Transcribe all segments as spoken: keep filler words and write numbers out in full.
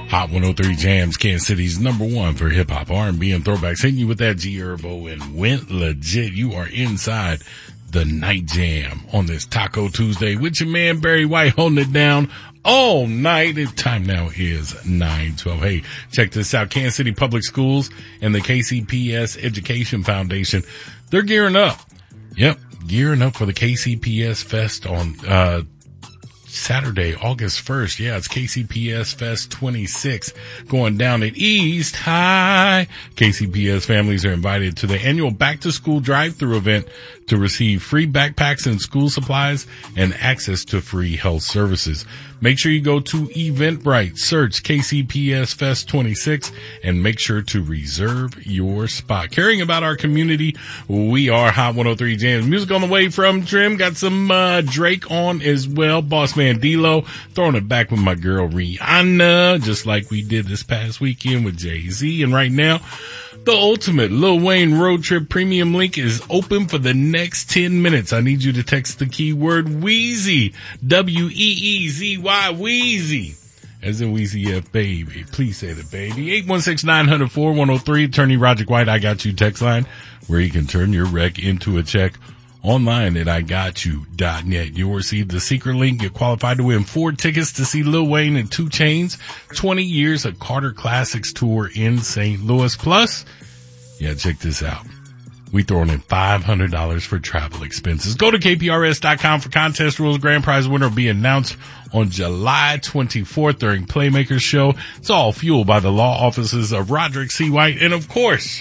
Hot one oh three Jams, Kansas City's number one for hip hop, R and B, and throwbacks. Hitting you with that G Herbo and went legit. You are inside the Night Jam on this Taco Tuesday with your man Barry White holding it down all night. The time now is nine twelve. Hey, check this out. Kansas City Public Schools and the K C P S Education Foundation, they're gearing up. Yep, gearing up for the K C P S Fest on uh Saturday, August first. Yeah, it's K C P S Fest twenty-six going down at East High. K C P S families are invited to the annual back to school drive-through event to receive free backpacks and school supplies and access to free health services. Make sure you go to Eventbrite, search K C P S Fest twenty-six, and make sure to reserve your spot. Caring about our community, we are Hot one oh three Jams. Music on the way from Trim. Got some uh Drake on as well. Boss man D-Lo throwing it back with my girl Rihanna, just like we did this past weekend with Jay-Z. And right now, the ultimate Lil Wayne Road Trip Premium link is open for the next ten minutes. I need you to text the keyword Weezy, W E E Z Y, Weezy, as in Weezy F, baby. Please say the baby. eight one six, nine zero four, one oh three, Attorney Roger White, I Got You text line, where you can turn your wreck into a check. Online at I got you dot net. You'll receive the secret link. Get qualified to win four tickets to see Lil Wayne and two Chainz twenty years of Carter Classics tour in Saint Louis. Plus, yeah, check this out. We throwing in five hundred dollars for travel expenses. Go to K P R S dot com for contest rules. Grand prize winner will be announced on July twenty-fourth during Playmakers Show. It's all fueled by the law offices of Roderick C. White and, of course,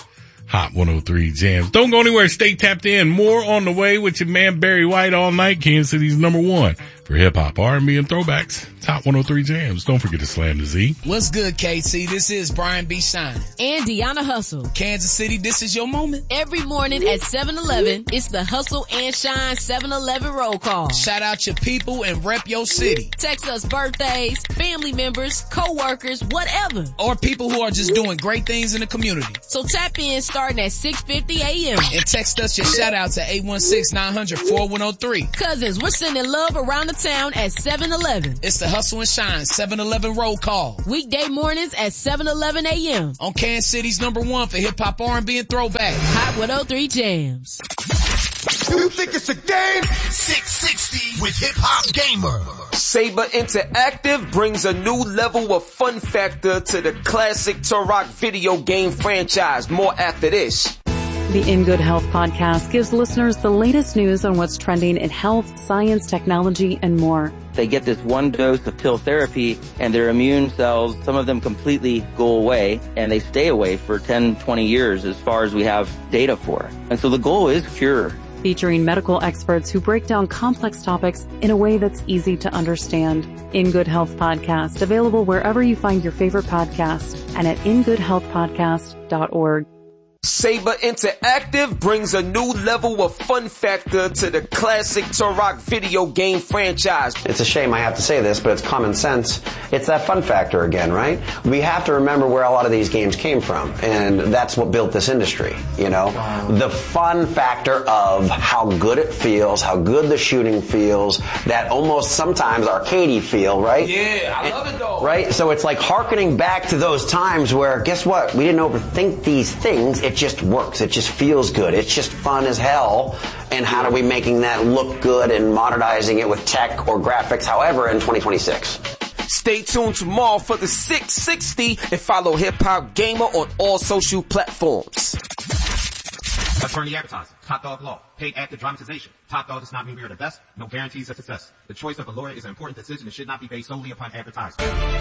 Hot one oh three Jams. Don't go anywhere. Stay tapped in. More on the way with your man Barry White all night. Kansas City's number one for hip hop, R and B, and throwbacks. Hot one oh three Jams. Don't forget to slam the Z. What's good, K C? This is Brian B. Shine. And Deanna Hustle. Kansas City, this is your moment. Every morning at seven eleven, it's the Hustle and Shine seven eleven roll call. Shout out your people and rep your city. Text us birthdays, family members, co-workers, whatever. Or people who are just doing great things in the community. So tap in starting at six fifty a.m. And text us your shout out to eight one six, nine hundred, four one oh three. Cousins, we're sending love around the town at seven eleven. It's the Hustle and Shine seven eleven roll call. Weekday mornings at seven eleven a.m. on Kansas City's number one for hip hop, R and B, and throwback. Hot one oh three Jams. You think it's a game? six sixty with Hip Hop Gamer. Saber Interactive brings a new level of fun factor to the classic Turok video game franchise. More after this. The In Good Health podcast gives listeners the latest news on what's trending in health, science, technology, and more. They get this one dose of pill therapy and their immune cells, some of them completely go away, and they stay away for ten, twenty years as far as we have data for. And so the goal is cure. Featuring medical experts who break down complex topics in a way that's easy to understand. In Good Health podcast, available wherever you find your favorite podcast and at in good health podcast dot org. Saber Interactive brings a new level of fun factor to the classic Turok video game franchise. It's a shame I have to say this, but it's common sense. It's that fun factor again, right? We have to remember where a lot of these games came from, and that's what built this industry, you know? Wow. The fun factor of how good it feels, how good the shooting feels, that almost sometimes arcadey feel, right? Yeah, I love it though. Right? So it's like hearkening back to those times where, guess what? We didn't overthink these things. It just works. It just feels good. It's just fun as hell. And how are we making that look good and modernizing it with tech or graphics, however, in twenty twenty-six? Stay tuned tomorrow for the six sixty and follow Hip Hop Gamer on all social platforms. Attorney advertising. Top Dog Law. Paid active dramatization. Top Dog does not mean we are the best. No guarantees of success. The choice of a lawyer is an important decision and should not be based solely upon advertising.